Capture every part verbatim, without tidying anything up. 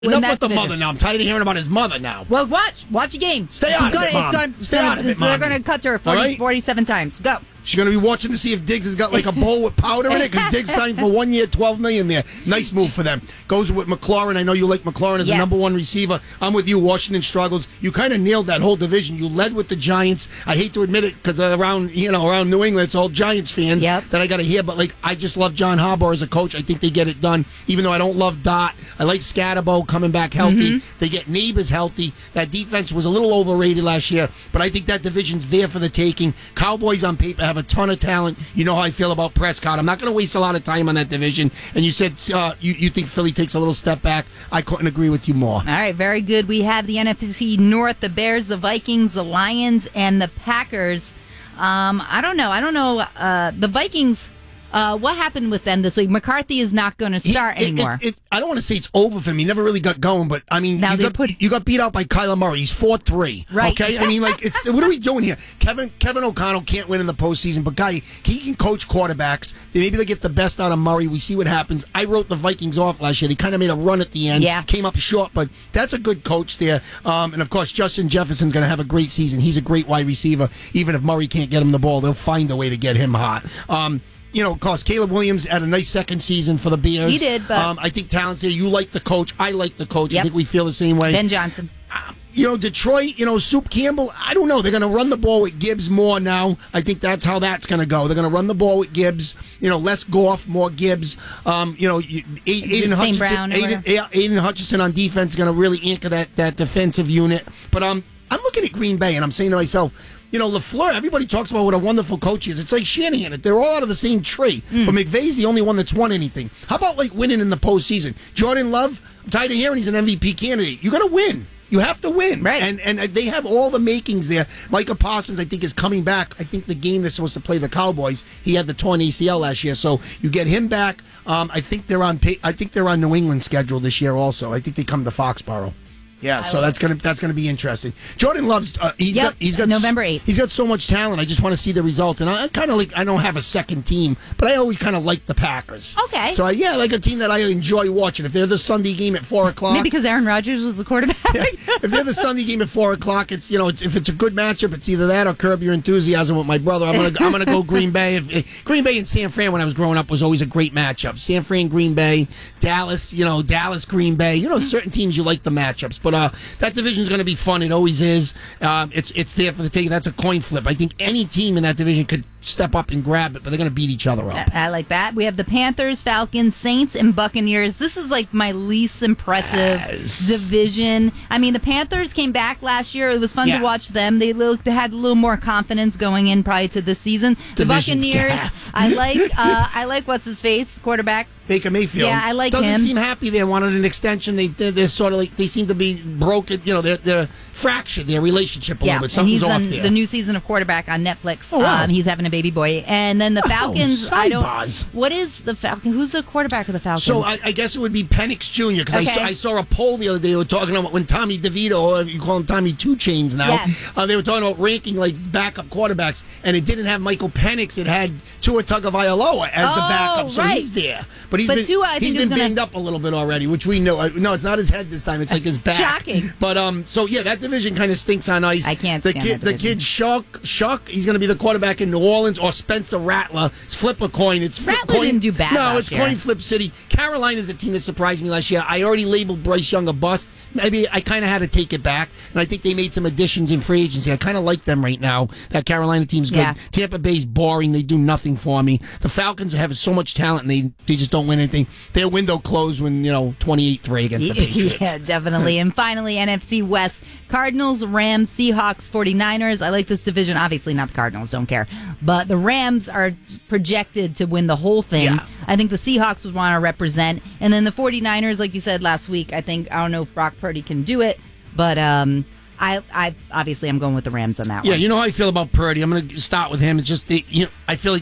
Enough with the mother now. I'm tired of hearing about his mother now. Well, watch. Watch a game. Stay out of it, Mom. It's gonna, Stay gonna, out of it, They're Mommy. going to cut to her forty, All right? forty-seven times. Go. She's going to be watching to see if Diggs has got like a bowl with powder in it because Diggs signed for one year, twelve million dollars there. Nice move for them. Goes with McLaurin. I know you like McLaurin as Yes. a number one receiver. I'm with you. Washington struggles. You kind of nailed that whole division. You led with the Giants. I hate to admit it because around you know around New England, it's all Giants fans Yep. that I got to hear. But like, I just love John Harbaugh as a coach. I think they get it done. Even though I don't love Dot, I like Scatterbo coming back healthy. Mm-hmm. They get Neighbors healthy. That defense was a little overrated last year, but I think that division's there for the taking. Cowboys on paper have a ton of talent. You know how I feel about Prescott. I'm not going to waste a lot of time on that division. And you said uh, you, you think Philly takes a little step back. I couldn't agree with you more. All right, very good. We have the N F C North, the Bears, the Vikings, the Lions, and the Packers. Um, I don't know. I don't know. Uh, the Vikings, uh, what happened with them this week? McCarthy is not going to start He- it- anymore. It, it, I don't want to say it's over for him. He never really got going, but I mean, Now you, they got, put- you got beat out by Kyler Murray. He's four three. Right. Okay? I mean, like, it's what are we doing here? Kevin Kevin O'Connell can't win in the postseason, but guy, he can coach quarterbacks. They, maybe they get the best out of Murray. We see what happens. I wrote the Vikings off last year. They kind of made a run at the end. Yeah. Came up short, but that's a good coach there. Um, and of course, Justin Jefferson's going to have a great season. He's a great wide receiver. Even if Murray can't get him the ball, they'll find a way to get him hot. Um, You know, of course, Caleb Williams had a nice second season for the Bears. He did, but- um, I think talent's there. You like the coach. I like the coach. I Yep. think we feel the same way. Ben Johnson. You know, Detroit, you know, Soup Campbell, I don't know. They're going to run the ball with Gibbs more now. I think that's how that's going to go. They're going to run the ball with Gibbs. You know, less Goff, more Gibbs. Um, you know, you- A- Aiden Saint Hutchinson, Brown or Aiden, whatever. Aiden Hutchinson on defense is going to really anchor that, that defensive unit. But um, I'm looking at Green Bay, and I'm saying to myself, you know, LaFleur, everybody talks about what a wonderful coach he is. It's like Shanahan. They're all out of the same tree. Mm. But McVay's the only one that's won anything. How about, like, winning in the postseason? Jordan Love, I'm tired of hearing he's an M V P candidate. You got to win. You have to win. Right. And and they have all the makings there. Micah Parsons, I think, is coming back. I think the game they're supposed to play the Cowboys, he had the torn A C L last year. So you get him back. Um, I think they're on pa- I think they're on New England schedule this year also. I think they come to Foxborough. Yeah, so that's gonna that's gonna be interesting. Jordan Love's uh, he's Yep, got he's got November eighth. He's got so much talent. I just want to see the results. And I, I kind of like I don't have a second team, but I always kind of like the Packers. Okay. So I, yeah, I like a team that I enjoy watching. If they're the Sunday game at four o'clock, Maybe because Aaron Rodgers was the quarterback. yeah, if they're the Sunday game at four o'clock, it's you know it's, if it's a good matchup, it's either that or Curb Your Enthusiasm with my brother. I'm gonna I'm gonna go Green Bay. If, if, Green Bay and San Fran when I was growing up was always a great matchup. San Fran, Green Bay, Dallas, you know Dallas, Green Bay. You know certain teams you like the matchups, but uh, that division is going to be fun. It always is. Um, it's it's there for the taking. That's a coin flip. I think any team in that division could step up and grab it, but they're going to beat each other up. I like that. We have the Panthers, Falcons, Saints, and Buccaneers. This is like my least impressive Yes. division. I mean, the Panthers came back last year. It was fun Yeah. to watch them. They looked they had a little more confidence going in probably to this season. The division's Buccaneers, gaff. I like. Uh, I like what's his face quarterback. Baker Mayfield. Yeah, I like Doesn't him. seem happy. They wanted an extension. They they're, they're sort of like they seem to be broken. You know, they're they're fractured their relationship a Yeah, little bit. and Something's he's off on there. the new season of quarterback on Netflix. Oh, wow. um, he's having a baby boy, and then the Falcons. I don't. sidebars. What is the Falcon? Who's the quarterback of the Falcons? So I, I guess it would be Penix Junior because I, Okay. saw, I saw a poll the other day. They were talking about when Tommy DeVito, or you call him Tommy Two Chains now. Yes. Uh, they were talking about ranking like backup quarterbacks, and it didn't have Michael Penix. It had Tua Tagovailoa as the Oh, backup, so right. he's there. But he's But been, Tua, I he's think, is been gonna- banged up a little bit already, which we know. Uh, No, it's not his head this time. It's like his back. Shocking. But um, so yeah, that division kind of stinks on ice. I can't The stand kid, that the division. kid Shuck, Shuck. He's going to be the quarterback in New Orleans, or Spencer Rattler. Flip a coin. It's flip Rattler coin. didn't do bad No, last it's year. coin flip city. Carolina's a team that surprised me last year. I already labeled Bryce Young a bust. Maybe I kind of had to take it back, and I think they made some additions in free agency. I kind of like them right now. That Carolina team's good. Yeah. Tampa Bay's boring. They do nothing for me. The Falcons have so much talent, and they, they just don't win anything. Their window closed when, you know, twenty-eight three against the Patriots. Yeah, definitely. And finally, N F C West, Cardinals, Rams, Seahawks, forty-niners. I like this division. Obviously not the Cardinals, don't care. But the Rams are projected to win the whole thing. Yeah. I think the Seahawks would want to represent. And then the forty-niners, like you said last week, I think, I don't know if Brock Purdy can do it, but um, I, I obviously I'm going with the Rams on that Yeah, one. you know how I feel about Purdy. I'm going to start with him. It's just, the, you know, I feel like that's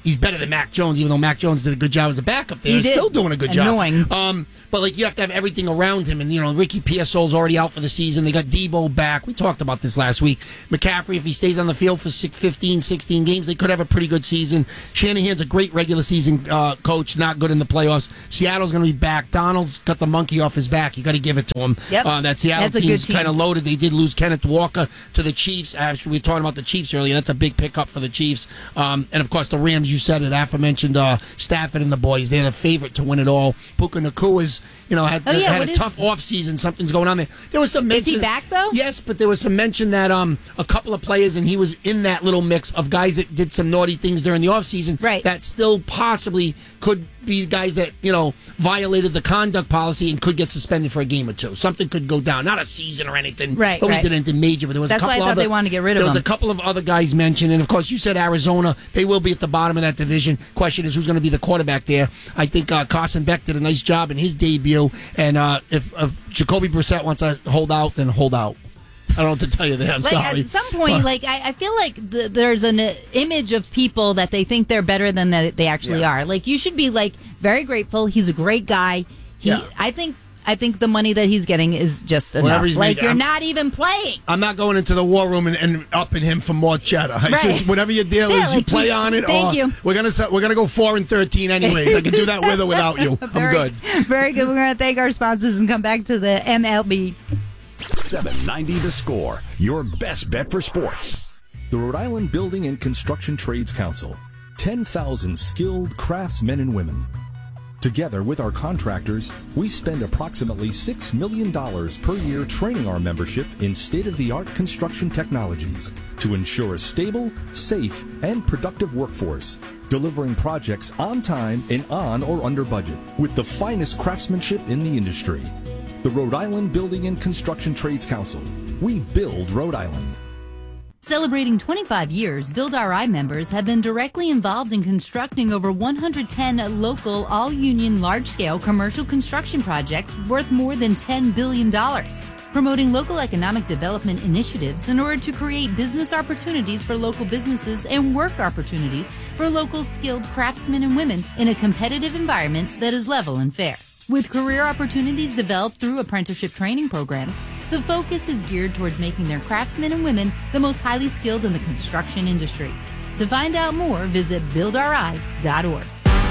he's better than Mac Jones, even though Mac Jones did a good job as a backup there. He He's did. still doing a good Annoying. job. Um, but like you have to have everything around him, and you know Ricky Pearsall's already out for the season. They got Debo back. We talked about this last week. McCaffrey, if he stays on the field for fifteen, sixteen games, they could have a pretty good season. Shanahan's a great regular season uh, coach, not good in the playoffs. Seattle's going to be back. Donald's got the monkey off his back. You got to give it to him. Yep. Uh, that Seattle That's a good team's team. kind of loaded. They did lose Kenneth Walker to the Chiefs. Actually, we were talking about the Chiefs earlier. That's a big pickup for the Chiefs. Um, and of course, the Rams. You said it. Aforementioned uh, Stafford and the boys. They're the favorite to win it all. Puka Nakua's, you know, had, Oh, yeah, had what a is- tough offseason. Something's going on there. There was some mention. Is he back, though? Yes, but there was some mention that um a couple of players, and he was in that little mix of guys that did some naughty things during the offseason. Right. That still possibly could be guys that, you know, violated the conduct policy and could get suspended for a game or two. Something could go down. Not a season or anything. Right, But we right. did anything major. But there was That's a why couple I thought other, they wanted to get rid of There was him. a couple of other guys mentioned. And, of course, you said Arizona. They will be at the bottom of that division. Question is who's going to be the quarterback there. I think uh, Carson Beck did a nice job in his debut. And uh, if, if Jacoby Brissett wants to hold out, then hold out. I don't know what to tell you there. I'm like sorry. at some point, like I, I feel like the, there's an uh, image of people that they think they're better than that they actually Yeah. are. Like you should be like very grateful. He's a great guy. He, Yeah. I think, I think the money that he's getting is just enough. Whatever he's Like making, you're I'm- not even playing. I'm not going into the war room and, and upping him for more cheddar. I Right. said, whatever your deal Yeah, is, you like, play on it. thank or you. We're gonna set- we're gonna go four and thirteen anyways. I can do that with or without you. I'm Very- good. Very good. We're going to thank our sponsors and come back to the M L B. seven ninety The Score, your best bet for sports. The Rhode Island Building and Construction Trades Council. ten thousand skilled craftsmen and women. Together with our contractors, we spend approximately six million dollars per year training our membership in state-of-the-art construction technologies to ensure a stable, safe, and productive workforce, delivering projects on time and on or under budget with the finest craftsmanship in the industry. The Rhode Island Building and Construction Trades Council. We build Rhode Island. Celebrating twenty-five years, Build R I members have been directly involved in constructing over one hundred ten local, all-union, large-scale commercial construction projects worth more than ten billion dollars, promoting local economic development initiatives in order to create business opportunities for local businesses and work opportunities for local skilled craftsmen and women in a competitive environment that is level and fair. With career opportunities developed through apprenticeship training programs, the focus is geared towards making their craftsmen and women the most highly skilled in the construction industry. To find out more, visit build r i dot org.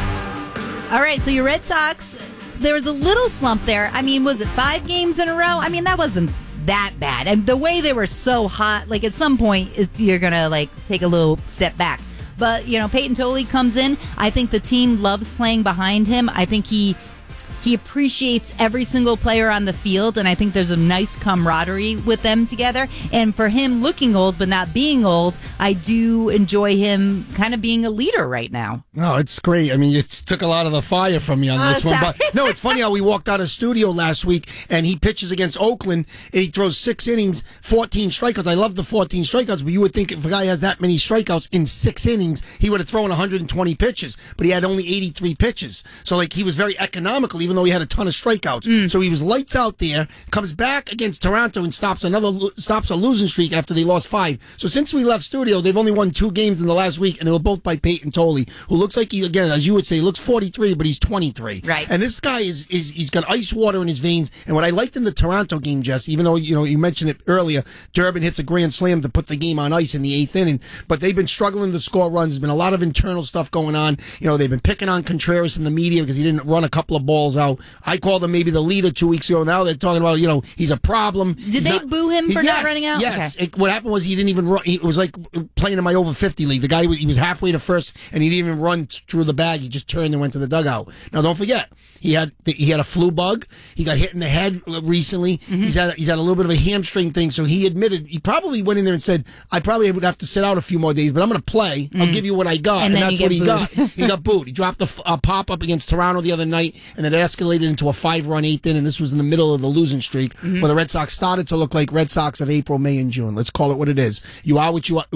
All right, so your Red Sox, there was a little slump there. I mean, was it five games in a row? I mean, that wasn't that bad. And the way they were so hot, like at some point, it's, you're going to like take a little step back. But, you know, Peyton Tolley comes in. I think the team loves playing behind him. I think he... He appreciates every single player on the field, and I think there's a nice camaraderie with them together. And for him looking old but not being old, I do enjoy him kind of being a leader right now. No, it's great. I mean, it took a lot of the fire from me on Oh, this one. sorry. But no, it's funny how we walked out of studio last week and he pitches against Oakland and he throws six innings, fourteen strikeouts. I love the fourteen strikeouts, but you would think if a guy has that many strikeouts in six innings, he would have thrown one hundred twenty pitches, but he had only eighty-three pitches. So, like, he was very economical, even though he had a ton of strikeouts. Mm. So he was lights out there, comes back against Toronto and stops another lo- stops a losing streak after they lost five. So since we left studio, they've only won two games in the last week, and they were both by Peyton Tolley, who looks like he, again, as you would say, looks forty-three, but he's twenty-three. Right. And this guy is is he's got ice water in his veins. And what I liked in the Toronto game, Jess, even though you know you mentioned it earlier, Durbin hits a grand slam to put the game on ice in the eighth inning, but they've been struggling to score runs. There's been a lot of internal stuff going on. You know, they've been picking on Contreras in the media because he didn't run a couple of balls out. I called him maybe the leader two weeks ago. Now they're talking about, you know, he's a problem. Did He's they not- boo him for yes, not running out? Yes. Okay. It, what happened was he didn't even run. It was like playing in my over fifty league. The guy, was- he was halfway to first, and he didn't even run t- through the bag. He just turned and went to the dugout. Now, don't forget, he had he had a flu bug. He got hit in the head recently. Mm-hmm. He's had he's had a little bit of a hamstring thing. So he admitted he probably went in there and said, "I probably would have to sit out a few more days, but I'm going to play. I'll give you what I got." And And, then that's you what he get got. booed. He got booed. He dropped a, f- a pop up against Toronto the other night, and then it escalated into a five run eighth inning. And this was in the middle of the losing streak, Mm-hmm. where the Red Sox started to look like Red Sox of April, May, and June. Let's call it what it is. You are what you are,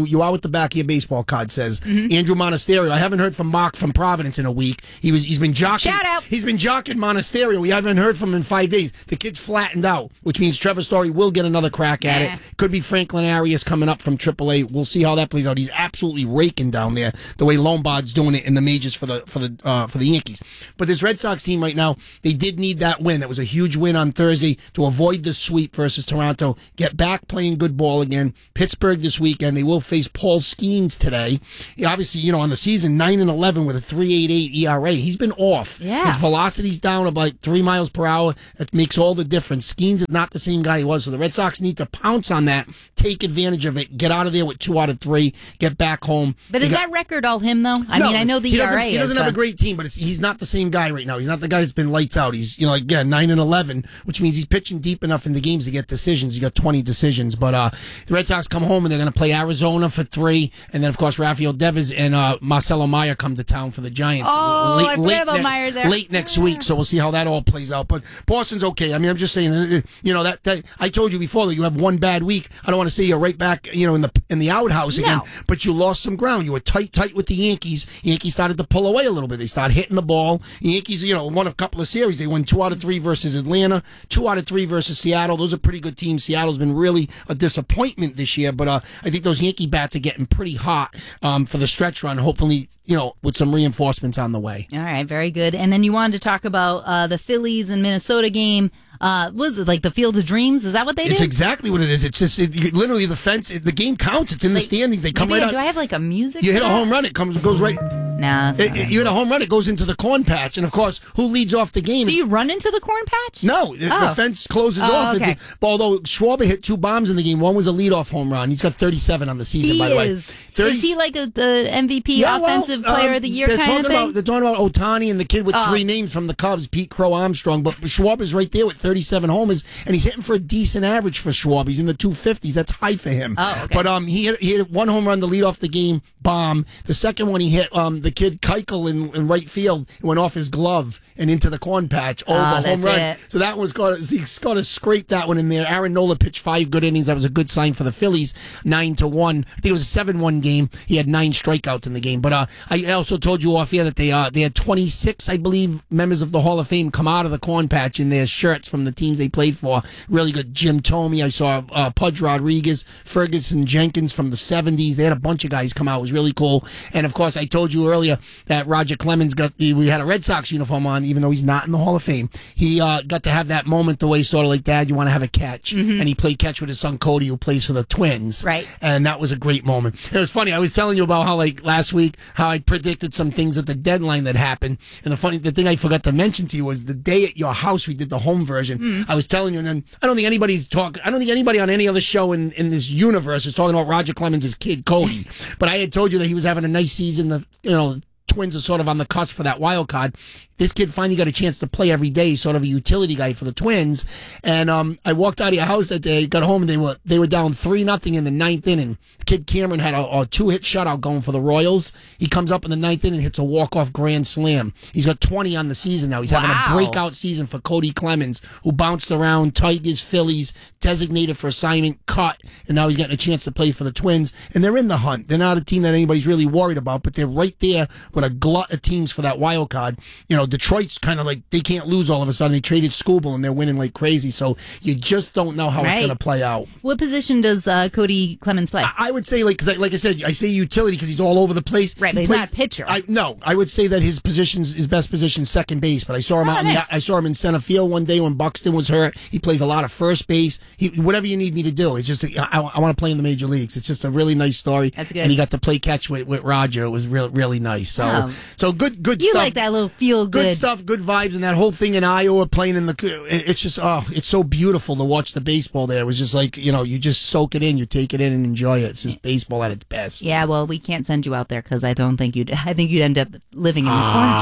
you are what the back of your baseball card says. Mm-hmm. Andrew Monasterio. I haven't heard from Mark from Providence in a week. He was he's been jocking. Shout out. He's been jocking Monasterio. We haven't heard from him in five days. The kid's flattened out, which means Trevor Story will get another crack at yeah. it. Could be Franklin Arias coming up from triple A. We'll see how that plays out. He's absolutely raking down there the way Lombard's doing it in the majors for the for the uh, for the Yankees. But this Red Sox team right now, they did need that win. That was a huge win on Thursday to avoid the sweep versus Toronto. Get back playing good ball again. Pittsburgh this weekend. They will face Paul Skeens today. Obviously, you know, on the season, nine and eleven with a three point eight eight E R A. He's been off. Yeah. His velocity's down about like three miles per hour. That makes all the difference. Skeens is not the same guy he was. So the Red Sox need to pounce on that, take advantage of it, get out of there with two out of three, get back home. But They is got- that record all him, though? I No, mean, I know the he E R doesn't- A He doesn't is, have a but- great team, but it's, he's not the same guy right now. He's not the guy that's been lights out. He's, you know, again, nine and eleven, which means he's pitching deep enough in the games to get decisions. He got twenty decisions. But uh, the Red Sox come home and they're going to play Arizona for three. And then, of course, Rafael Devers and uh, Marcelo Meyer come to town for the Giants. Oh, I forgot about ne- Meyer there. Late next week. So we'll see how that all plays out. But Boston's okay. I mean, I'm just saying, uh, you know, that, that I told you before that you have one bad week. I don't want to see you right back, you know, in the in the outhouse again. No. But you lost some ground. You were tight, tight with the Yankees. Yankees started to pull away a little bit. They started hitting the ball. The Yankees, you know, won a couple of series. They won two out of three versus Atlanta, two out of three versus Seattle. Those are pretty good teams. Seattle's been really a disappointment this year, but uh, I think those Yankee bats are getting pretty hot um, for the stretch run. Hopefully, you know, with some reinforcements on the way. All right, very good. And then you wanted to talk about uh, the Phillies and Minnesota game. Uh, what was it, like the Field of Dreams? Is that what they It's did? exactly what it is. It's just it, you- literally the fence. It, the game counts. It's in the Like, standings. They come Maybe right I- Do out. I have like a music? You hit for a that? home run. It comes goes right. No. it's It, not it- right. you hit a home run. It goes into the corn patch, and of course, who leads off the game? Do you run into the corn patch? No, the, Oh. the fence closes Oh, off. okay. It's a, although Schwarber hit two bombs in the game, one was a leadoff home run. He's got thirty-seven on the season. He by the way, is. thirty Is he like a, the M V P Yeah, well, offensive player um, of the year they're kind talking of thing? About, they're talking about Otani and the kid with Oh. three names from the Cubs, Pete Crow Armstrong. But Schwarber's right there with thirty-seven homers, and he's hitting for a decent average for Schwab. He's in the two fifties. That's high for him. Oh, okay. But um, he hit, he hit one home run to lead off the game, bomb. The second one he hit um the kid Keuchel in, in right field. It went off his glove and into the corn patch. Oh, Oh, the home that's run. it. So that was got he's got to scrape that one in there. Aaron Nola pitched five good innings. That was a good sign for the Phillies. Nine to one. I think it was a seven one game. He had nine strikeouts in the game. But uh, I also told you off here that they uh they had twenty-six, I believe, members of the Hall of Fame come out of the corn patch in their shirts from the teams they played for. Really good. Jim Thome. I saw uh, Pudge Rodriguez, Ferguson Jenkins from the seventies. They had a bunch of guys come out. It was really cool. And of course, I told you earlier that Roger Clemens got the, we had a Red Sox uniform on, even though he's not in the Hall of Fame. He uh, got to have that moment the way sort of like, Dad, you want to have a catch. Mm-hmm. And he played catch with his son Cody, who plays for the Twins. Right. And that was a great moment. It was funny. I was telling you about how, like, last week, how I predicted some things at the deadline that happened. And the funny, the thing I forgot to mention to you was the day at your house we did the home version. Mm. I was telling you, and then I don't think anybody's talking, I don't think anybody on any other show in, in this universe is talking about Roger Clemens' kid, Cody. But I had told you that he was having a nice season. The, you know, Twins are sort of on the cusp for that wild card. This kid finally got a chance to play every day, sort of a utility guy for the Twins. And um, I walked out of your house that day, got home, and they were they were down three nothing in the ninth inning. Kid Cameron had a, a two hit shutout going for the Royals. He comes up in the ninth inning and hits a walk off grand slam. He's got twenty on the season now. He's having Wow. a breakout season for Cody Clemens, who bounced around Tigers, Phillies, designated for assignment, cut, and now he's getting a chance to play for the Twins. And they're in the hunt. They're not a team that anybody's really worried about, but they're right there with a glut of teams for that wild card. You know, Detroit's kind of like they can't lose all of a sudden. They traded Skubal and they're winning like crazy. So you just don't know how Right. it's going to play out. What position does uh, Cody Clemens play? I would say, like, cause I, like I said, I say utility because he's all over the place. Right, He but he's not a pitcher. I, no, I would say that his position's his best position is second base. But I saw him Oh, out. nice. In the, I saw him in center field one day when Buxton was hurt. He plays a lot of first base. He, whatever you need me to do. It's just I, I want to play in the major leagues. It's just a really nice story. That's good. And he got to play catch with, with Roger. It was real really nice. So Oh. so good good you stuff. like that little feel Good good. stuff, good vibes, and that whole thing in Iowa playing in the. It's just oh, it's so beautiful to watch the baseball there. It was just like you know, you just soak it in, you take it in, and enjoy it. It's just baseball at its best. Yeah, well, we can't send you out there because I don't think you'd. I think you'd end up living in the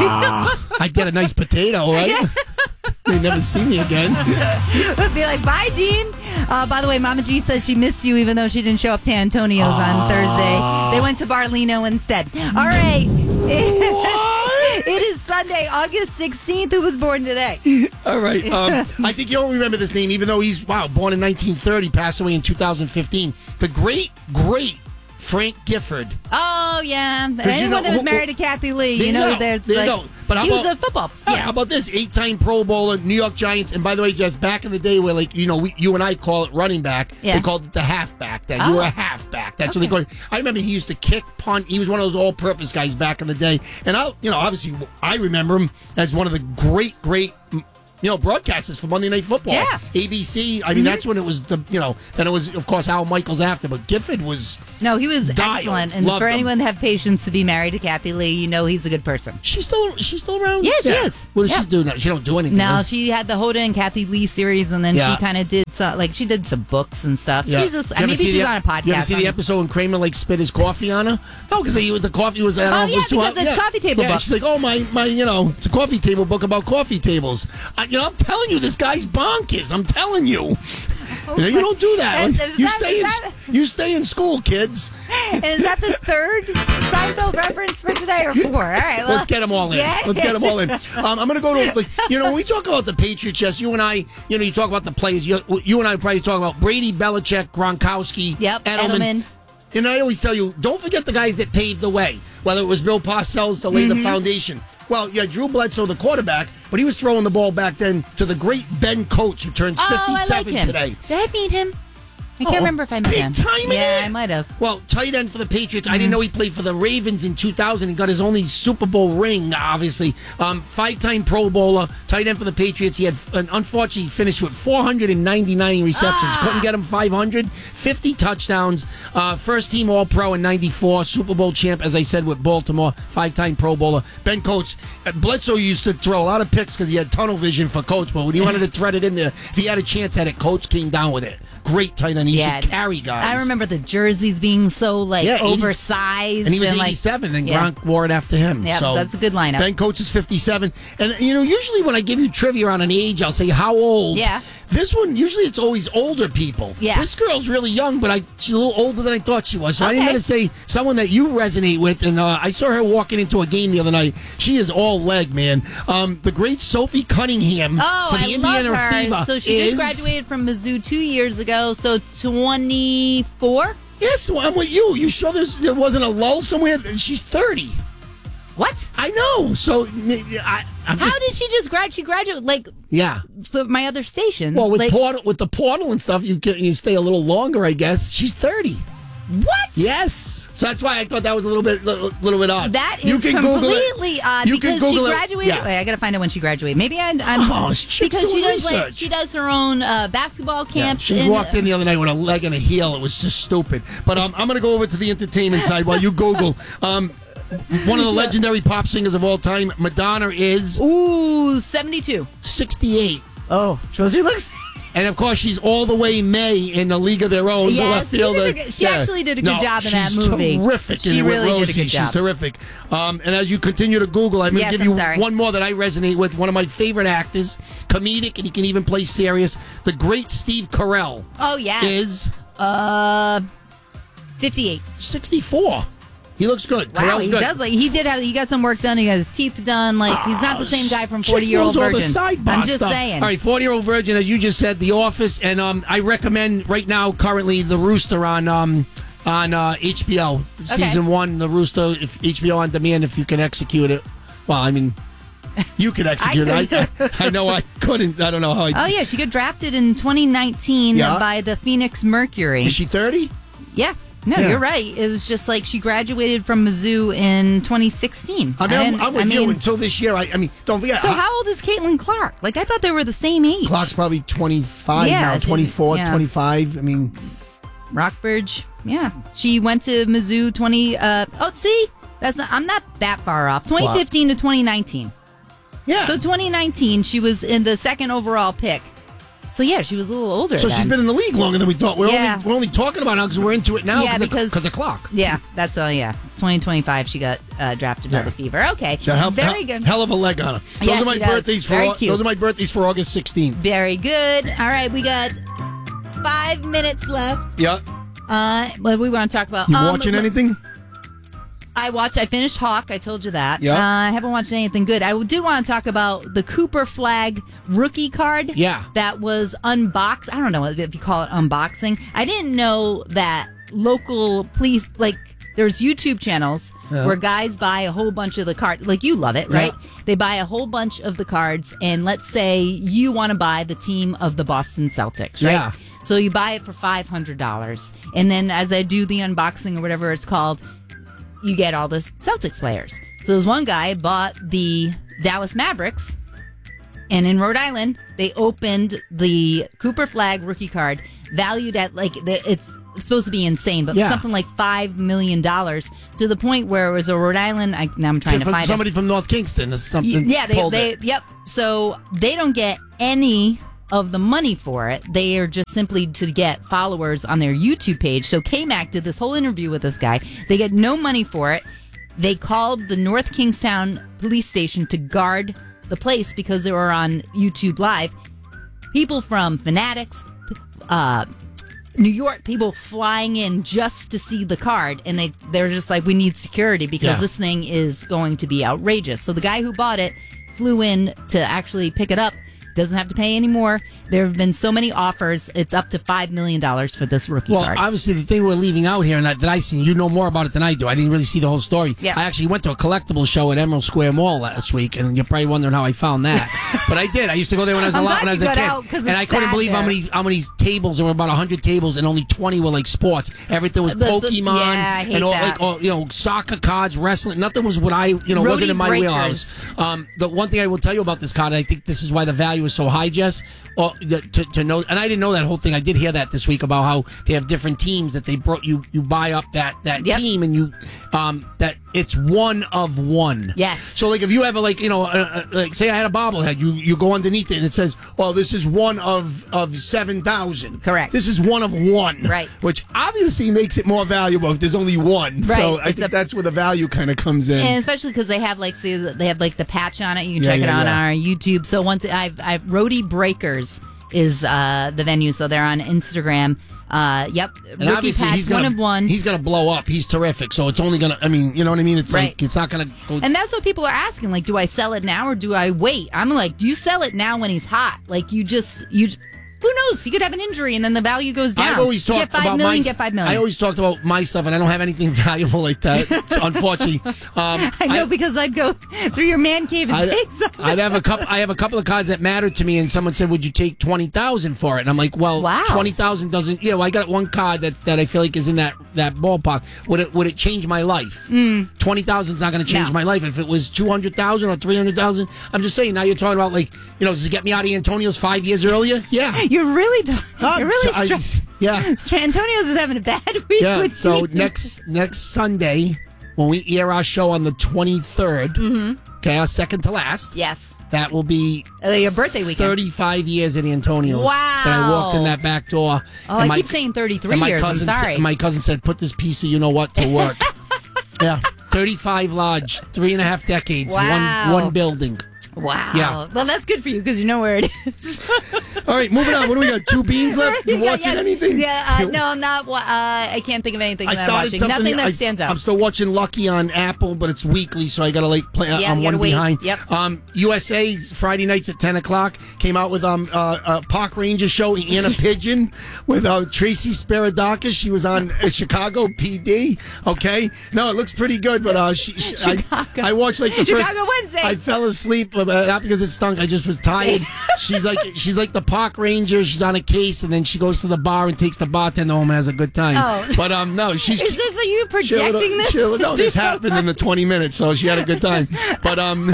Ah, I'd get a nice potato, right? You'd never see me again. cornfield. Be like, bye, Dean. Uh, by the way, Mama G says she missed you even though she didn't show up to Antonio's on Thursday. They went to Barlino instead. All right. It is Sunday, August sixteenth. Who was born today? All right. Um, I think you'll remember this name, even though he's, wow, born in nineteen thirty, passed away in two thousand fifteen. The great, great Frank Gifford. Oh, yeah. you Anyone know- that was who- married to Kathy Lee, There you you know, go. there's There you like, go. But how he was about- a football. Yeah. Yeah. How about this? Eight-time Pro Bowler, New York Giants. And by the way, Jess, back in the day where, like, you know, we, you and I call it running back, Yeah. they called it the halfback. Then Oh. you were a halfback. That's Okay. what they call it. I remember he used to kick, punt. He was one of those all-purpose guys back in the day. And I, you know, obviously, I remember him as one of the great, great. You know, broadcasters for Monday Night Football. Yeah. A B C. I mean, Mhm. that's when it was the, you know, then it was, of course, Al Michaels after. But Gifford was. No, he was Dialed. excellent. And Loved for him. anyone to have patience to be married to Kathy Lee, you know he's a good person. She's still, she's still around? Yeah, she is. What does Yeah. she do now? She don't do anything. No, does- she had the Hoda and Kathy Lee series, and then Yeah. she kind of did some, like she did some books and stuff. Yeah. She's just, You ever maybe see she's the- on a podcast. You ever see the on- episode when Kramer like spit his coffee on her? No, because the coffee was. I don't Oh, know if it yeah, was too because hot. it's coffee table Yeah, book. she's like, oh my, my, you know, it's a coffee table book about coffee tables. I, you know, I'm telling you, this guy's bonkers. I'm telling you. You know, you don't do that. Is- is you that- stay is in, that- you stay in school, kids. Is that the third Seinfeld reference for today or four? All right, well, Let's get them all in. Yeah. Let's get them all in. Um, I'm going to go to, like, you know, when we talk about the Patriots, Jess, you and I, you know, you talk about the players. You, you and I probably talk about Brady, Belichick, Gronkowski, Yep, Edelman. Edelman. And I always tell you, don't forget the guys that paved the way, whether it was Bill Parcells to lay Mm-hmm. the foundation. Well, yeah, Drew Bledsoe, the quarterback, but he was throwing the ball back then to the great Ben Coates, who turns Oh, I like fifty-seven him. today. Did I meet him? I can't Oh, remember if I met big him. time in yeah, it. I might have. Well, tight end for the Patriots. I Mm-hmm. didn't know he played for the Ravens in two thousand. He got his only Super Bowl ring, obviously. Um, five-time Pro Bowler, tight end for the Patriots. He had, and unfortunately, he finished with four hundred ninety-nine receptions. Ah. Couldn't get him five hundred. fifty touchdowns. Uh, first-team All-Pro in ninety-four. Super Bowl champ, as I said, with Baltimore. Five-time Pro Bowler. Ben Coates. Uh, Bledsoe used to throw a lot of picks because he had tunnel vision for Coates, but when he wanted to thread it in there, if he had a chance at it, Coates came down with it. Great tight end. He Yeah, used to carry guys. I remember the jerseys being so like Yeah, eighty oversized, and he was like, eighty-seven, and yeah. Gronk wore it after him. Yeah, so that's a good lineup. Ben Coates is fifty-seven. And, you know, usually when I give you trivia on an age, I'll say how old. Yeah. This one, usually it's always older people. Yeah. This girl's really young, but I, she's a little older than I thought she was. So I'm Okay. going to say someone that you resonate with. And uh, I saw her walking into a game the other night. She is all leg, man. Um, the great Sophie Cunningham Oh, for the I Indiana love her. Fever. So she is, just graduated from Mizzou two years ago. So twenty-four. Yes, well, I'm with you. You sure there's, there wasn't a lull somewhere? She's thirty. What? I know. So I, I'm How just, did she just grad? She graduated like yeah. for my other station. Well, with like, portal, with the portal and stuff, you can, you stay a little longer, I guess. She's thirty. what? Yes, so that's why I thought that was a little bit, little, little bit odd. That You is can Google it. completely odd You can because she Google it. graduated. Yeah. Wait, I gotta find out when she graduated. Maybe I, I'm Oh, this chick's because she doing does like research. she does her own uh, basketball Yeah, camp. she walked in the other night with a leg and a heel. It was just stupid. But um, I'm going to go over to the entertainment side while you Google. Um, one of the legendary pop singers of all time, Madonna, is Ooh, seventy-two. sixty-eight. Oh, she looks. And of course, she's all the way May in A League of Their Own. the Yes, left she did a fielder. good- she actually did a good No, job in that she's movie. Terrific. She in it with really did a Rosie. good job. She's terrific. Um, and as you continue to Google, I'm going to Yes, give I'm you sorry. one more that I resonate with. One of my favorite actors, comedic, and he can even play serious. The great Steve Carell Oh yeah. is Uh, fifty-eight. sixty-four. He looks good. Wow, Carell's he good. does like he did have he got some work done. He got his teeth done. Like he's not the same guy from Chick forty Year Old knows all the Virgin. sidebar I'm just stuff. saying. All right, forty Year Old Virgin, as you just said, The Office, and um, I recommend right now, currently, The Rooster on um, on uh, H B O. Season one, The Rooster, if H B O on demand, if you can execute it. Well, I mean, you can execute I it. I, I, I know I couldn't. I don't know how I. Oh yeah, she got drafted in twenty nineteen Yeah. by the Phoenix Mercury. Is she thirty? Yeah. No, Yeah. you're right. It was just like she graduated from Mizzou in twenty sixteen. I mean, I'm, And, I'm with I you mean, until this year. I, I mean, don't forget. So I- how old is Caitlin Clark? Like I thought they were the same age. Clock's probably twenty-five Yeah, now, she's- twenty-four, yeah. twenty-five. I mean, Rockbridge. Yeah, she went to Mizzou twenty. Uh, oh, see, that's not, I'm not that far off. twenty fifteen to twenty nineteen. yeah. So twenty nineteen, she was in the second overall pick. So yeah, she was a little older. So then. she's been in the league longer than we thought. We're Yeah. only we're only talking about it now because we're into it now. Yeah, the- because- because the clock. Yeah, that's all. Yeah, twenty twenty-five, she got uh, drafted by Yeah. the Fever. Okay, So hell, very hell- good. Hell of a leg on her. Those Yeah, are my she does. birthdays for Very Au- cute. those are my birthdays for August sixteenth. Very good. All right, we got five minutes left. Yeah. Uh, what do we want to talk about? You Um, watching anything? I watched. I finished Hawk. I told you that. Yeah. Uh, I haven't watched anything good. I do want to talk about the Cooper Flag rookie card. Yeah. That was unboxed. I don't know if you call it unboxing. I didn't know that local police, like there's YouTube channels Yeah. where guys buy a whole bunch of the cards. Like you love it, right? Yeah. They buy a whole bunch of the cards, and let's say you want to buy the team of the Boston Celtics, right? Yeah. So you buy it for five hundred dollars, and then as I do the unboxing or whatever it's called, you get all the Celtics players. So there's one guy bought the Dallas Mavericks, and in Rhode Island, they opened the Cooper Flag rookie card valued at, like, the, it's supposed to be insane, but Yeah. something like five million dollars, to the point where it was a Rhode Island, I, now I'm trying to From find somebody it. from North Kingston or something. Yeah, they, pulled they it. yep. So they don't get any of the money for it. They are just simply to get followers on their YouTube page. So K-Mac did this whole interview with this guy. They get no money for it. They called the North Kingstown police station to guard the place because they were on YouTube Live. People from Fanatics, uh, New York, people flying in just to see the card, and they they're just like, we need security because Yeah. this thing is going to be outrageous. So the guy who bought it flew in to actually pick it up. Doesn't have to pay any more. There have been so many offers. It's up to five million dollars for this rookie Well, card. obviously, the thing we're leaving out here, and that, that I seen, you know more about it than I do. I didn't really see the whole story. Yeah. I actually went to a collectible show at Emerald Square Mall last week, and you're probably wondering how I found that. But I did. I used to go there when I was a I'm lot glad when I was you a got kid, out, 'cause and it's I couldn't sad believe how there. many how many tables. There were about a hundred tables, and only twenty were like sports. Everything was The- the- Pokemon yeah, I hate and all that. like all, you know, soccer cards, wrestling. Nothing was what I you know Roadie wasn't in my breakers. wheelhouse. Um, the one thing I will tell you about this card, and I think this is why the value is so high, Jess. Or the, to, to know, and I didn't know that whole thing. I did hear that this week about how they have different teams that they brought you. You buy up that that Yep. team, and you um that it's one of one. Yes. So like if you have a like you know uh, uh, like say I had a bobblehead, you you go underneath it and it says, oh, this is one of of seven thousand. Correct. This is one of one. Right. Which obviously makes it more valuable if there's only one. Right. So I It's think a- that's where the value kind of comes in. And especially because they have like, see, they have like the patch on it. You can Yeah, check it yeah, on yeah. our YouTube. So once I've, I've Roadie Breakers is uh, the venue. So they're on Instagram. Uh, yep, And rookie obviously patch, he's gonna one of one. he's gonna blow up. He's terrific. So it's only gonna. I mean, you know what I mean? It's Right. like it's not gonna go. And that's what people are asking. Like, do I sell it now or do I wait? I'm like, you sell it now when he's hot. Like, you just you. Who knows? He could have an injury and then the value goes down. I've always You talked get five about million, my. get five million. I always talked about my stuff, and I don't have anything valuable like that. Unfortunately, um, I know because I'd go through your man cave and I'd, take something. I'd have a couple. I have a couple of cards that mattered to me, and someone said, "Would you take twenty thousand for it?" And I'm like, "Well, Wow. twenty thousand doesn't. You know, I got one card that that I feel like is in that that ballpark. Would it would it change my life? Mm. Twenty thousand is not going to change No. my life. If it was two hundred thousand or three hundred thousand, I'm just saying. Now you're talking about like you know, does it get me out of Antonio's five years earlier? Yeah, You're really, t- Um, you're really so I- stressed. yeah. Antonio's is having a bad week. Yeah. with So you. next next Sunday when we air our show on the twenty-third, Mm-hmm. okay, our second to last. Yes. That will be Uh, your birthday weekend. thirty-five years at Antonio's. Wow. That I walked in that back door. Oh, and I keep saying thirty-three and my years. I'm cousin sorry. Said, my cousin said, "Put this piece of you know what to work." Yeah, thirty-five large, three and a half decades, Wow. one one building. Wow. Yeah. Well, that's good for you because you know where it is. All right, moving on. What do we got? Two beans left. You Yeah, watching yes. anything? Yeah. Uh, no, I'm not. wa- Uh, I can't think of anything I that I'm started watching. something. Nothing that I, stands out. I'm still watching Lucky on Apple, but it's weekly, so I got to like play. Yeah, I'm you gotta one wait. behind. Yep. Um, U S A Friday nights at ten o'clock came out with um uh, a Park Ranger show Anna Pigeon with uh, Tracy Sparadakis. She was on uh, Chicago P D. Okay, no, it looks pretty good, but uh, she, she I, Chicago. I watched like the Chicago first. Wednesday. I fell asleep, but uh, not because it stunk. I just was tired. she's like she's like the Park Ranger. She's on a case, and then she goes to the bar and takes the bartender home and has a good time. Oh. But um, no, she's. Is this, are you She'll- projecting this? she'll- no, this happened in the twenty minutes, so she had a good time. But um,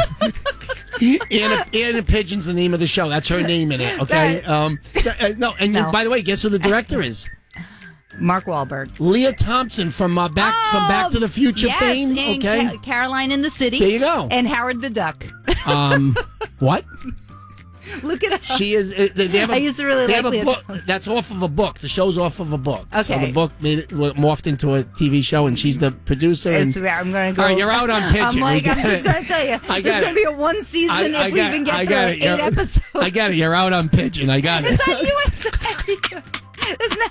Anna, Anna Pigeon's the name of the show. That's her name in it. Okay. That- Um, th- uh, no, and No. by the way, guess who the director is? Mark Wahlberg. Leah Thompson from uh, Back from Back to the Future yes, fame. and Okay. Ca- Caroline in the City. There you go. And Howard the Duck. Um, what? Look it up. She is. uh, They they have a, I used to really they like have a Leah book Thompson. that's off of a book. The show's off of a book. So Okay. the book made it morphed into a T V show, and she's the producer. And, It's, I'm going to go. all right, you're out on Pigeon. I'm We like, got I'm just it. going to tell you. I This got is going it. to be a one season I- I if we got- even get I through got it. eight You're- episodes. I got it. You're out on Pigeon. I got it. It's on U S A. It's not happening.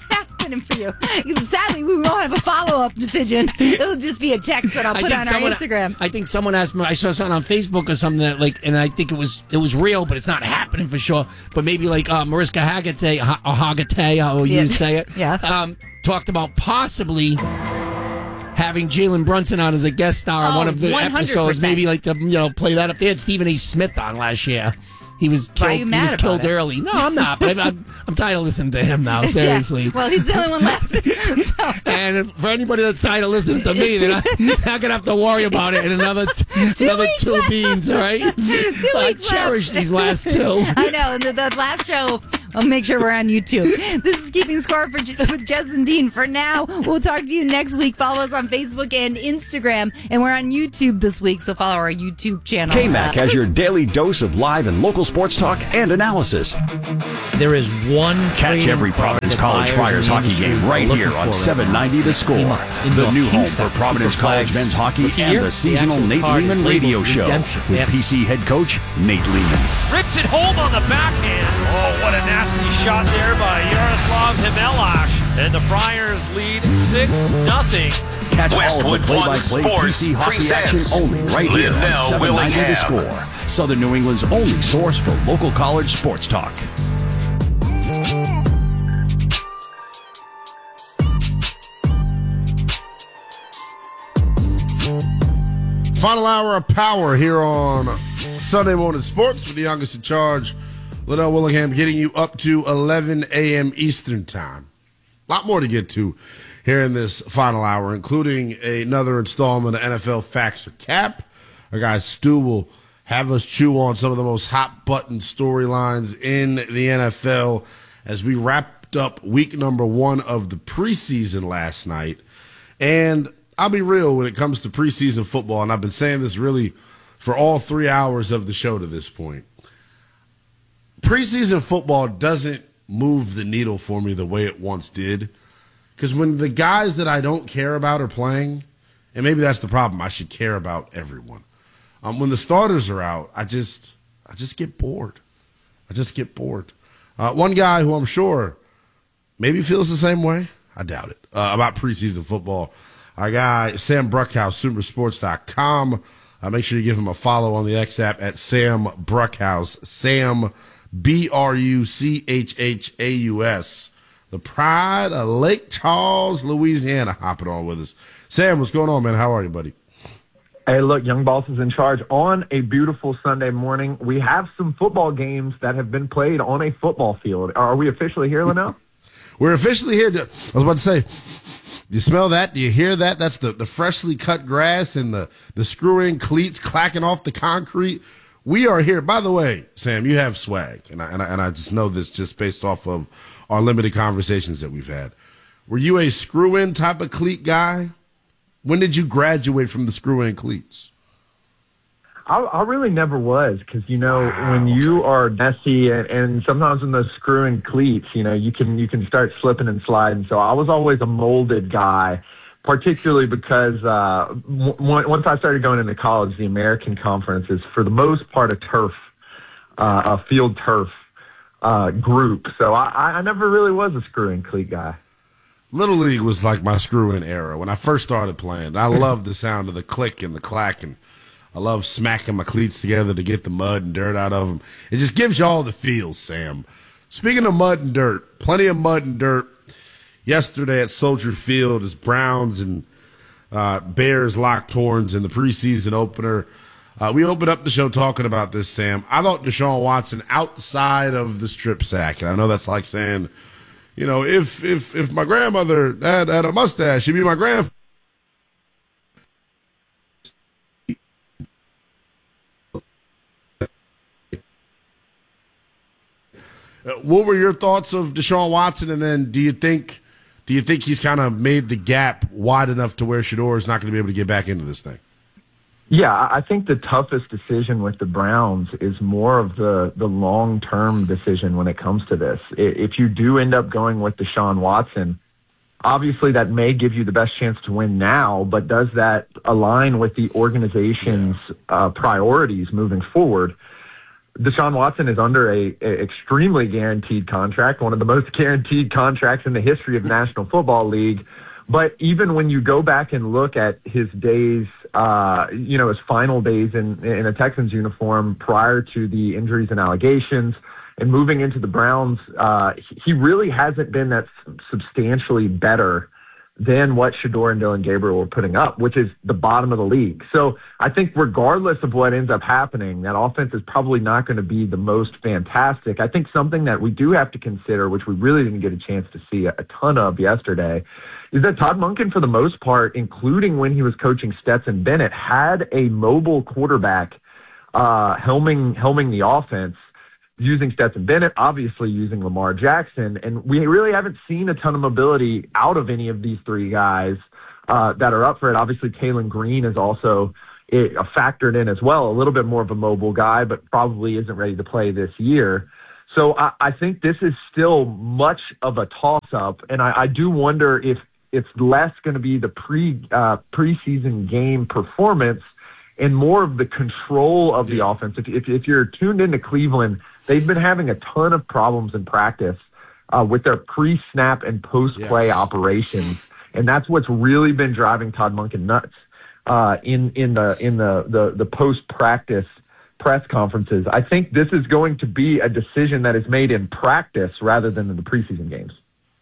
happening for you. Sadly, we won't have a follow-up to Pigeon. It'll just be a text that I'll put on someone, our Instagram. I think someone asked me, I saw something on Facebook or something that, like, and I think it was it was real, but it's not happening for sure. But maybe, like, uh, Mariska Hargitay, ha- or Hargitay, how you Yeah. say it, Yeah. um, talked about possibly having Jalen Brunson on as a guest star on Oh, one of the one hundred percent. episodes. Maybe, like, to, you know, play that up. They had Stephen A. Smith on last year. He was Why are killed. you He mad was about killed it? early. No, I'm not. But I'm, I'm, I'm tired of listening to him now. Seriously. Yeah. Well, he's the only one left. So. And for anybody that's tired of listening to me, they're not, not gonna have to worry about it in another t- Two another weeks two left. beans. All right. Two I weeks cherish left. these last two. I know. And the, the last show, I'll make sure we're on YouTube. This is Keeping Score for, with Jess and Dean. For now, we'll talk to you next week. Follow us on Facebook and Instagram. And we're on YouTube this week, so follow our YouTube channel. K-Mac Uh, has your daily dose of live and local sports talk and analysis. There is one Catch trading every card Providence that College buyers Friars in the hockey industry game are right looking here on for seven ninety The Score. In The North new home Kingstown for Providence for College flags. men's hockey Look and here, the seasonal actual Nate card is Lehman labeled radio show Redemption. with Yeah. P C head coach Nate Lehman. Rips it home on the backhand. Oh, what a nasty shot there by Yaroslav Himelash. And the Friars lead six nothing. Catch all Westwood of the One play-by-play P Sports C hockey action presents only right here Live on Now seven ninety The Willingham. Score. Southern New England's only source for local college sports talk. Final hour of power here on Sunday Morning Sports with the youngest in charge, Liddell Willingham, getting you up to eleven a.m. Eastern Time. A lot more to get to here in this final hour, including another installment of N F L Facts or Cap. Our guy Stu will have us chew on some of the most hot-button storylines in the N F L as we wrapped up week number one of the preseason last night. And I'll be real when it comes to preseason football, and I've been saying this really for all three hours of the show to this point. Preseason football doesn't move the needle for me the way it once did. Because when the guys that I don't care about are playing, and maybe that's the problem, I should care about everyone. Um, when the starters are out, I just I just get bored. I just get bored. Uh, one guy who I'm sure maybe feels the same way, I doubt it, uh, about preseason football. Our guy, Sam Bruckhaus, Super Sports dot com. Uh, make sure you give him a follow on the X app at Sam Bruckhaus. Sam, B R U C H H A U S. The pride of Lake Charles, Louisiana, hopping on with us. Sam, what's going on, man? How are you, buddy? Hey, look, Young Boss is in charge on a beautiful Sunday morning. We have some football games that have been played on a football field. Are we officially here, Linnell? We're officially here. To, I was about to say, do you smell that? Do you hear that? That's the, the freshly cut grass and the, the screw-in cleats clacking off the concrete. We are here. By the way, Sam, you have swag, and I, and I, and I just know this just based off of our limited conversations that we've had. Were you a screw-in type of cleat guy? When did you graduate from the screw-in cleats? I, I really never was because, you know, wow, when you are messy and, and sometimes in those screw-in cleats, you know, you can you can start slipping and sliding. So I was always a molded guy, particularly because uh, w- once I started going into college, the American Conference is, for the most part, a turf, uh, a field turf uh, group. So I, I never really was a screw-in cleat guy. Little League was like my screw-in era when I first started playing. I loved the sound of the click and the clack, and I love smacking my cleats together to get the mud and dirt out of them. It just gives you all the feels, Sam. Speaking of mud and dirt, plenty of mud and dirt yesterday at Soldier Field as Browns and uh, Bears locked horns in the preseason opener. Uh, we opened up the show talking about this, Sam. I thought Deshaun Watson outside of the strip sack, and I know that's like saying, you know, if if if my grandmother had, had a mustache, she'd be my grandfather. What were your thoughts of Deshaun Watson, and then do you think do you think he's kind of made the gap wide enough to where Shedeur is not going to be able to get back into this thing? Yeah, I think the toughest decision with the Browns is more of the, the long-term decision when it comes to this. If you do end up going with Deshaun Watson, obviously that may give you the best chance to win now, but does that align with the organization's uh, priorities moving forward? Deshaun Watson is under a, a extremely guaranteed contract, one of the most guaranteed contracts in the history of the National Football League. But even when you go back and look at his days, uh, you know, his final days in, in a Texans uniform prior to the injuries and allegations and moving into the Browns, uh, he really hasn't been that substantially better than what Shedeur and Dillon Gabriel were putting up, which is the bottom of the league. So I think regardless of what ends up happening, that offense is probably not going to be the most fantastic. I think something that we do have to consider, which we really didn't get a chance to see a ton of yesterday, is that Todd Monken, for the most part, including when he was coaching Stetson Bennett, had a mobile quarterback uh, helming, helming the offense, using Stetson Bennett, obviously using Lamar Jackson. And we really haven't seen a ton of mobility out of any of these three guys uh, that are up for it. Obviously, Kalen Green is also it, uh, factored in as well, a little bit more of a mobile guy, but probably isn't ready to play this year. So I, I think this is still much of a toss-up, and I, I do wonder if it's less going to be the pre uh, preseason game performance and more of the control of the offense. If, if, if you're tuned into Cleveland, they've been having a ton of problems in practice uh, with their pre-snap and post-play yes. operations, and that's what's really been driving Todd Monken nuts uh, in in the in the the, the post-practice press conferences. I think this is going to be a decision that is made in practice rather than in the preseason games.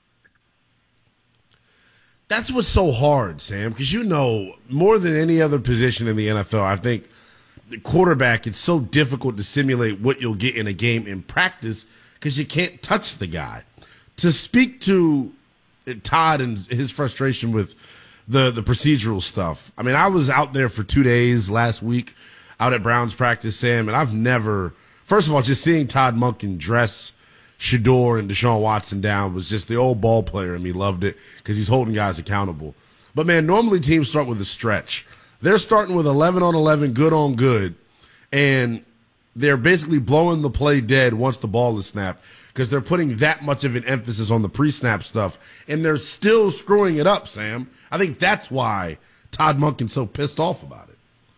That's what's so hard, Sam, because you know, more than any other position in the N F L, I think the quarterback, it's so difficult to simulate what you'll get in a game in practice because you can't touch the guy. To speak to Todd and his frustration with the, the procedural stuff, I mean, I was out there for two days last week out at Browns practice, Sam, and I've never, first of all, just seeing Todd Monken dress Shedeur and Deshaun Watson down was just the old ball player in me loved it because he's holding guys accountable. But, man, normally teams start with a stretch. They're starting with eleven on eleven, good on good, and they're basically blowing the play dead once the ball is snapped because they're putting that much of an emphasis on the pre-snap stuff, and they're still screwing it up, Sam. I think that's why Todd Monken's so pissed off about it.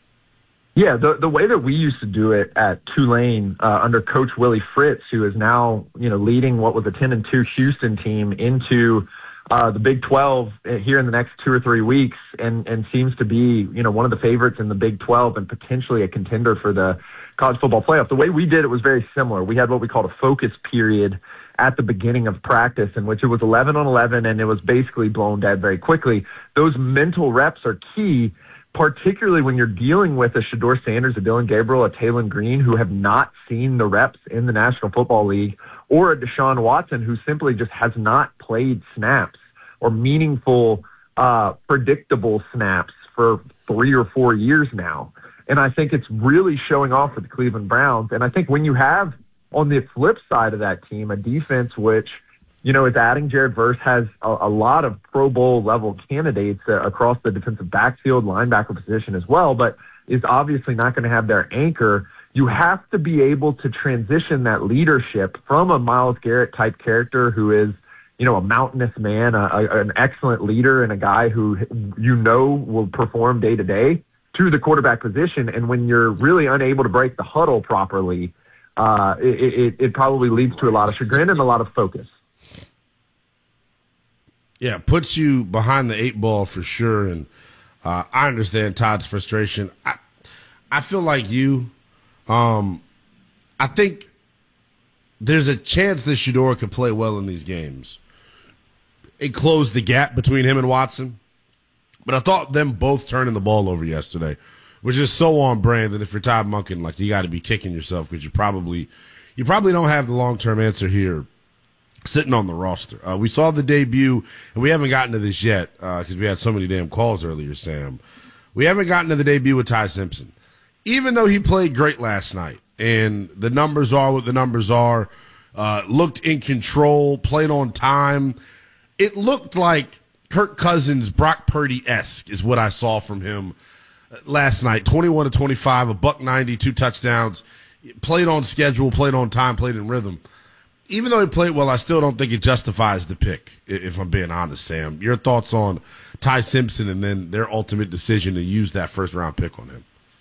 Yeah, the the way that we used to do it at Tulane uh, under Coach Willie Fritz, who is now you know leading what was a ten and two Houston team into uh, the Big twelve here in the next two or three weeks, and and seems to be you know one of the favorites in the Big twelve and potentially a contender for the college football playoff. The way we did it was very similar. We had what we called a focus period at the beginning of practice, in which it was eleven on eleven, and it was basically blown dead very quickly. Those mental reps are key, particularly when you're dealing with a Shedeur Sanders, a Dillon Gabriel, a Kalen Green, who have not seen the reps in the National Football League, or a Deshaun Watson, who simply just has not played snaps or meaningful, uh, predictable snaps for three or four years now. And I think it's really showing off for the Cleveland Browns. And I think when you have, on the flip side of that team, a defense which, you know, is adding Jared Verse, has a, a lot of Pro Bowl level candidates uh, across the defensive backfield, linebacker position as well, but is obviously not going to have their anchor. You have to be able to transition that leadership from a Myles Garrett type character who is, you know, a mountainous man, a, a, an excellent leader, and a guy who you know will perform day to day, to the quarterback position. And when you're really unable to break the huddle properly, uh, it, it, it probably leads to a lot of chagrin and a lot of focus. Yeah, puts you behind the eight ball for sure, and uh, I understand Todd's frustration. I, I feel like you. Um, I think there's a chance that Shedeur could play well in these games. It closed the gap between him and Watson, but I thought them both turning the ball over yesterday was just so on brand that if you're Todd Monken, like, you got to be kicking yourself because you probably you probably don't have the long term answer here sitting on the roster. Uh, we saw the debut, and we haven't gotten to this yet because uh, we had so many damn calls earlier, Sam. We haven't gotten to the debut with Ty Simpson. Even though he played great last night, and the numbers are what the numbers are, uh, looked in control, played on time, it looked like Kirk Cousins, Brock Purdy-esque is what I saw from him last night. twenty-one to twenty-five, a buck ninety, two touchdowns, played on schedule, played on time, played in rhythm. Even though he played well, I still don't think it justifies the pick, if I'm being honest, Sam. Your thoughts on Ty Simpson and then their ultimate decision to use that first-round pick on him?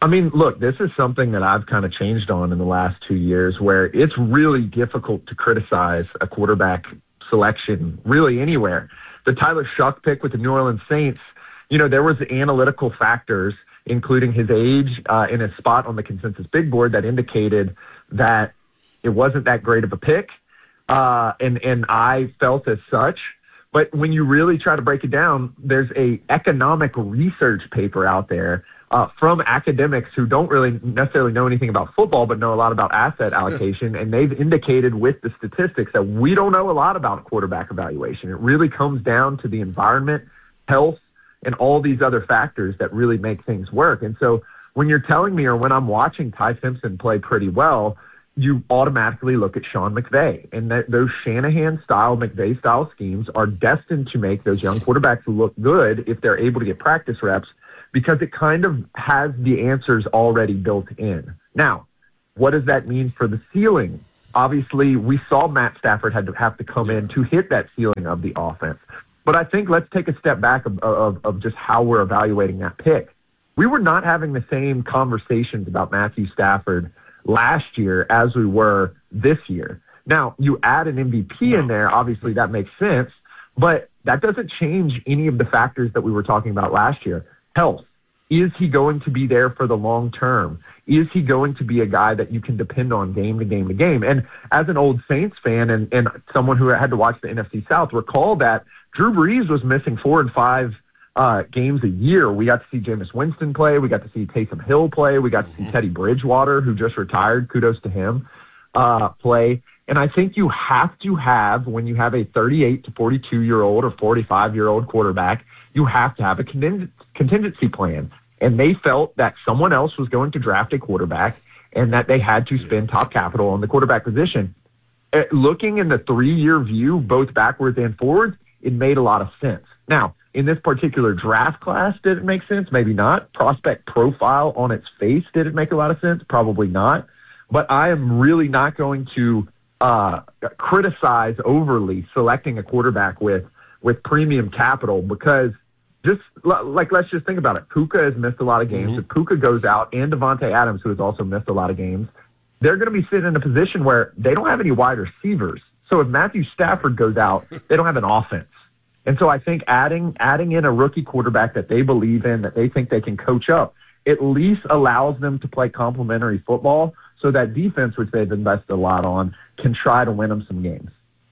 I mean, look, this is something that I've kind of changed on in the last two years where it's really difficult to criticize a quarterback selection really anywhere. The Tyler Shuck pick with the New Orleans Saints, you know, there was analytical factors, including his age uh, and his spot on the consensus big board, that indicated that it wasn't that great of a pick. Uh, and, and I felt as such. But when you really try to break it down, there's a economic research paper out there uh, from academics who don't really necessarily know anything about football, but know a lot about asset allocation. And they've indicated with the statistics that we don't know a lot about quarterback evaluation. It really comes down to the environment, health, and all these other factors that really make things work. And so when you're telling me, or when I'm watching Ty Simpson play pretty well, you automatically look at Sean McVay, and that those Shanahan-style, McVay-style schemes are destined to make those young quarterbacks look good if they're able to get practice reps, because it kind of has the answers already built in. Now, what does that mean for the ceiling? Obviously, we saw Matt Stafford had to have to come in to hit that ceiling of the offense. But I think let's take a step back of, of, of just how we're evaluating that pick. We were not having the same conversations about Matthew Stafford last year as we were this year. Now, you add an M V P in there, obviously that makes sense, but that doesn't change any of the factors that we were talking about last year. Health. Is he going to be there for the long term? Is he going to be a guy that you can depend on game to game to game? And as an old Saints fan and, and someone who had to watch the N F C South, recall that Drew Brees was missing four and five Uh, games a year. We got to see Jameis Winston play. We got to see Taysom Hill play. We got to see Teddy Bridgewater, who just retired, kudos to him, uh, play. And I think you have to have, when you have a thirty-eight to forty-two-year-old or forty-five-year-old quarterback, you have to have a contingency plan. And they felt that someone else was going to draft a quarterback and that they had to spend top capital on the quarterback position. Uh, looking in the three-year view, both backwards and forwards, it made a lot of sense. Now, in this particular draft class, did it make sense? Maybe not. Prospect profile on its face, did it make a lot of sense? Probably not. But I am really not going to uh, criticize overly selecting a quarterback with with premium capital, because just like, let's just think about it. Puka has missed a lot of games. Mm-hmm. If Puka goes out, and Devontae Adams, who has also missed a lot of games, they're going to be sitting in a position where they don't have any wide receivers. So if Matthew Stafford goes out, they don't have an offense. And so I think adding adding in a rookie quarterback that they believe in, that they think they can coach up, at least allows them to play complementary football, so that defense, which they've invested a lot on, can try to win them some games.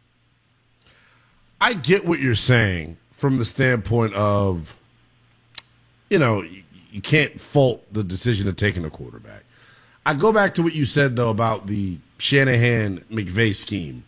I get what you're saying from the standpoint of, you know, you can't fault the decision of taking a quarterback. I go back to what you said, though, about the Shanahan-McVay scheme.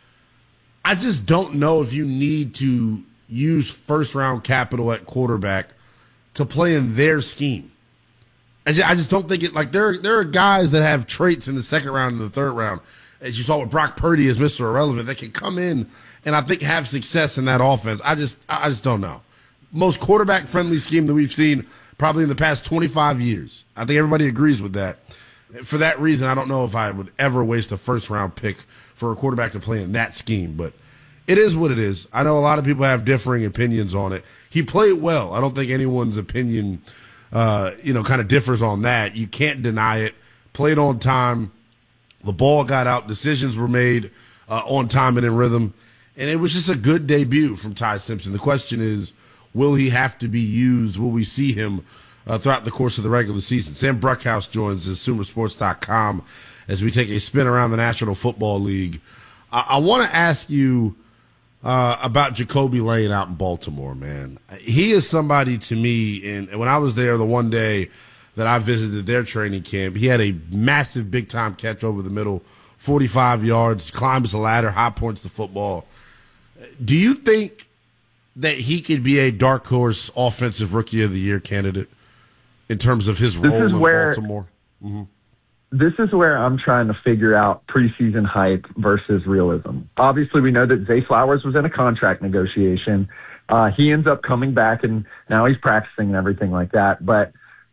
I just don't know if you need to use first-round capital at quarterback to play in their scheme. I just, I just don't think it – like, there, there are guys that have traits in the second round and the third round, as you saw with Brock Purdy as Mister Irrelevant, that can come in and I think have success in that offense. I just I just don't know. Most quarterback-friendly scheme that we've seen probably in the past twenty-five years. I think everybody agrees with that. For that reason, I don't know if I would ever waste a first-round pick for a quarterback to play in that scheme, but it is what it is. I know a lot of people have differing opinions on it. He played well. I don't think anyone's opinion, uh, you know, kind of differs on that. You can't deny it. Played on time. The ball got out. Decisions were made uh, on time and in rhythm. And it was just a good debut from Ty Simpson. The question is, will he have to be used? Will we see him uh, throughout the course of the regular season? Sam Bruckhouse joins us, Sumer Sports dot com, as we take a spin around the National Football League. I, I want to ask you uh, about Jacoby Lane out in Baltimore, man. He is somebody to me, and when I was there the one day that I visited their training camp, he had a massive big-time catch over the middle, forty-five yards, climbs the ladder, high points the football. Do you think that he could be a dark horse offensive rookie of the year candidate in terms of his role in where, Baltimore? Mm-hmm. This is where I'm trying to figure out preseason hype versus realism. Obviously, we know that Zay Flowers was in a contract negotiation. Uh, he ends up coming back, and now he's practicing and everything like that. But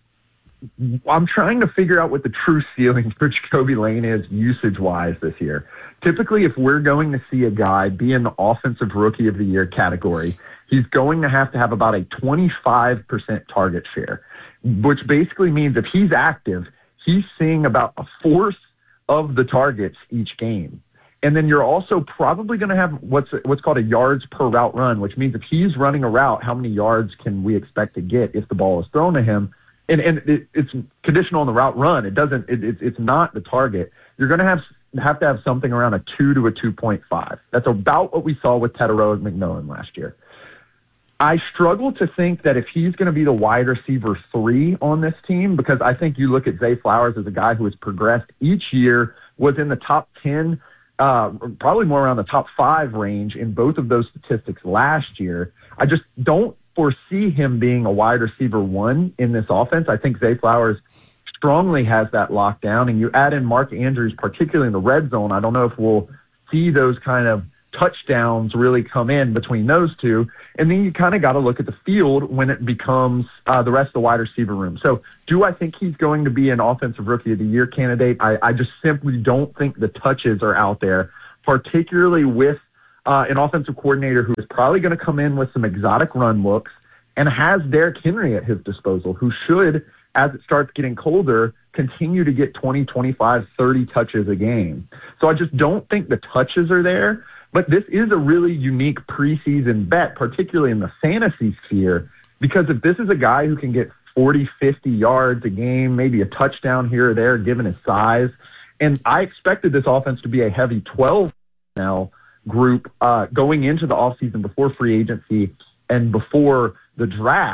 I'm trying to figure out what the true ceiling for Jacoby Lane is usage-wise this year. Typically, if we're going to see a guy be in the offensive rookie of the year category, he's going to have to have about a twenty-five percent target share. which basically means if he's active, he's seeing about a fourth of the targets each game. And then you're also probably going to have what's what's called a yards per route run, which means if he's running a route, how many yards can we expect to get if the ball is thrown to him? And and it, it's conditional on the route run. It doesn't. It, it, it's not the target. You're going to have have to have something around a two to a two point five. That's about what we saw with Teterow and McMillan last year. I struggle to think that if he's going to be the wide receiver three on this team, because I think you look at Zay Flowers as a guy who has progressed each year, was in the top ten. Uh, probably more around the top five range in both of those statistics last year. I just don't foresee him being a wide receiver one in this offense. I think Zay Flowers strongly has that locked down, and you add in Mark Andrews, particularly in the red zone. I don't know if we'll see those kind of touchdowns really come in between those two. And then you kind of got to look at the field when it becomes uh, the rest of the wide receiver room. So do I think he's going to be an offensive rookie of the year candidate? I, I just simply don't think the touches are out there, particularly with uh, an offensive coordinator who is probably going to come in with some exotic run looks and has Derrick Henry at his disposal, who should, as it starts getting colder, continue to get twenty, twenty-five, thirty touches a game. So I just don't think the touches are there. But this is a really unique preseason bet, particularly in the fantasy sphere, because if this is a guy who can get forty, fifty yards a game, maybe a touchdown here or there, given his size, and I expected this offense to be a heavy twelve now group uh, going into the offseason before free agency and before the draft.